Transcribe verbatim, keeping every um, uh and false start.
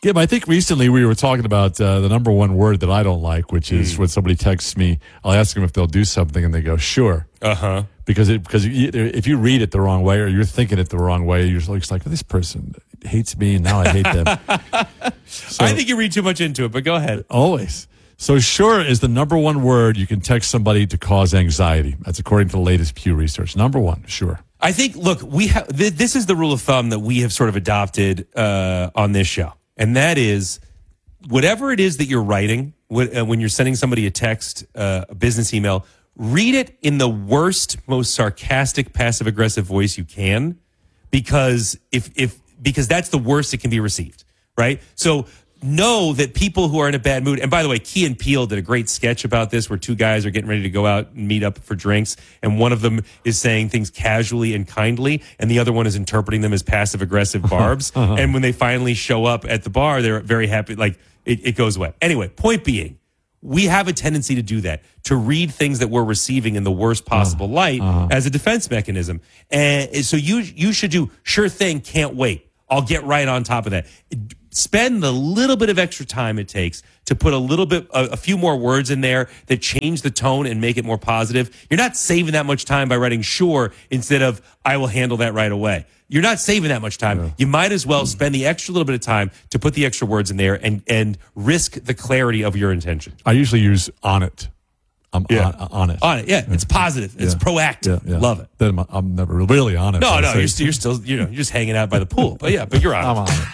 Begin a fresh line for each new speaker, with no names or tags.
Yeah, but I think recently we were talking about uh, the number one word that I don't like, which is mm. when somebody texts me, I'll ask them if they'll do something, and they go, sure.
Uh-huh.
Because it, because if you read it the wrong way or you're thinking it the wrong way, you're just like, this person hates me, and now I hate them. So,
I think you read too much into it, but go ahead.
Always. So sure is the number one word you can text somebody to cause anxiety. That's according to the latest Pew research. Number one, sure.
I think, look, we have th- this is the rule of thumb that we have sort of adopted uh, on this show. And that is, whatever it is that you're writing, what, uh, when you're sending somebody a text, uh, a business email, read it in the worst, most sarcastic, passive-aggressive voice you can, because if if because that's the worst it can be received, right? So know that people who are in a bad mood, and by the way, Key and Peele did a great sketch about this where two guys are getting ready to go out and meet up for drinks, and one of them is saying things casually and kindly, and the other one is interpreting them as passive-aggressive barbs. uh-huh. And when they finally show up at the bar, they're very happy, like it, it goes away. Anyway, point being, we have a tendency to do that, to read things that we're receiving in the worst possible uh, light uh-huh. as a defense mechanism. And so you you should do, sure thing, can't wait. I'll get right on top of that. Spend the little bit of extra time it takes to put a little bit, a, a few more words in there that change the tone and make it more positive. You're not saving that much time by writing sure instead of I will handle that right away. You're not saving that much time. Yeah. You might as well spend the extra little bit of time to put the extra words in there and, and risk the clarity of your intention.
I usually use on it. I'm yeah. on, on it.
On it, yeah. It's positive. It's yeah. proactive. Yeah, yeah. Love it.
Then I'm never really on it.
No, no, you're, you're still, you know, you're just hanging out by the pool. But yeah, but you're on
I'm
it.
on it.